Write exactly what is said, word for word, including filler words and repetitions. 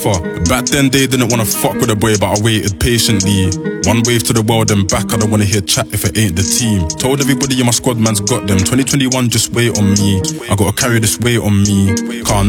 Back then they didn't wanna fuck with a boy, but I waited patiently. One wave to the world and back, I don't wanna hear chat if it ain't the team. Told everybody in my squad man's got them. Twenty twenty-one just wait on me, I gotta carry this weight on me. Car